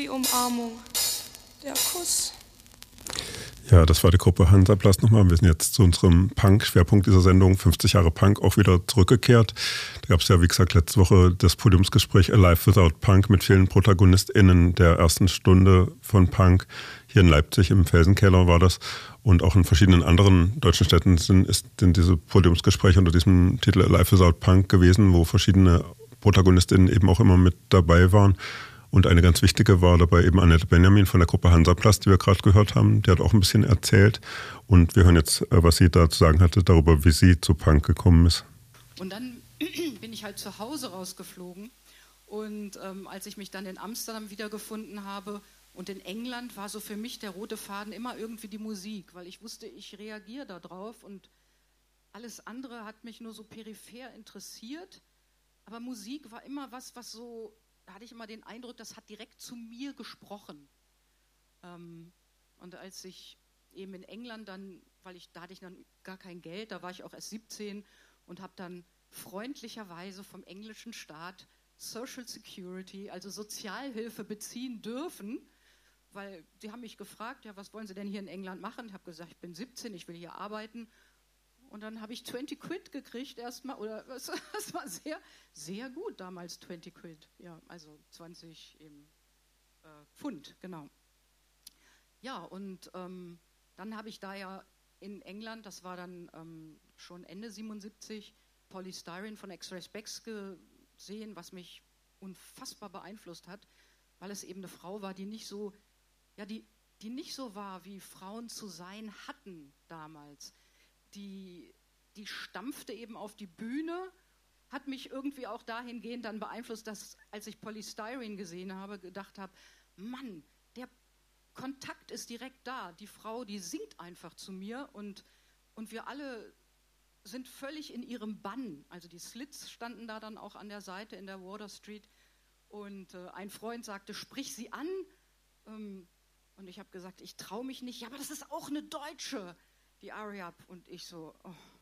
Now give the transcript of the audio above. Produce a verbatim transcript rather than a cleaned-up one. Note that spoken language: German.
Die Umarmung, der Kuss. Ja, das war die Gruppe Hansaplast nochmal. Wir sind jetzt zu unserem Punk-Schwerpunkt dieser Sendung, fünfzig Jahre Punk, auch wieder zurückgekehrt. Da gab es ja, wie gesagt, letzte Woche das Podiumsgespräch Alive Without Punk mit vielen ProtagonistInnen der ersten Stunde von Punk. Hier in Leipzig im Felsenkeller war das. Und auch in verschiedenen anderen deutschen Städten sind, ist, sind diese Podiumsgespräche unter diesem Titel Alive Without Punk gewesen, wo verschiedene ProtagonistInnen eben auch immer mit dabei waren. Und eine ganz wichtige war dabei eben Annette Benjamin von der Gruppe Hansaplast, die wir gerade gehört haben. Die hat auch ein bisschen erzählt. Und wir hören jetzt, was sie da zu sagen hatte, darüber, wie sie zu Punk gekommen ist. Und dann bin ich halt zu Hause rausgeflogen. Und ähm, als ich mich dann in Amsterdam wiedergefunden habe und in England, war so für mich der rote Faden immer irgendwie die Musik. Weil ich wusste, ich reagiere da drauf. Und alles andere hat mich nur so peripher interessiert. Aber Musik war immer was, was so... Da hatte ich immer den Eindruck, das hat direkt zu mir gesprochen. Ähm, und als ich eben in England dann, weil ich, da hatte ich dann gar kein Geld, da war ich auch erst siebzehn und habe dann freundlicherweise vom englischen Staat Social Security, also Sozialhilfe beziehen dürfen, weil die haben mich gefragt, ja, was wollen Sie denn hier in England machen? Ich habe gesagt, ich bin siebzehn, ich will hier arbeiten. Und dann habe ich zwanzig Quid gekriegt erstmal, oder das, das war sehr, sehr gut damals, zwanzig Quid, ja, also zwanzig eben, äh, Pfund, genau. Ja, und ähm, dann habe ich da ja in England, das war dann ähm, schon Ende siebenundsiebzig, Polystyrene von X-Ray Spex gesehen, was mich unfassbar beeinflusst hat, weil es eben eine Frau war, die nicht so, ja, die, die nicht so war, wie Frauen zu sein hatten damals. Die, die stampfte eben auf die Bühne, hat mich irgendwie auch dahingehend dann beeinflusst, dass, als ich Polystyrene gesehen habe, gedacht habe, Mann, der Kontakt ist direkt da. Die Frau, die singt einfach zu mir und, und wir alle sind völlig in ihrem Bann. Also die Slits standen da dann auch an der Seite in der Water Street und äh, ein Freund sagte, sprich sie an. Ähm, und ich habe gesagt, ich traue mich nicht. Ja, aber das ist auch eine Deutsche. Die Ariab und ich so, oh,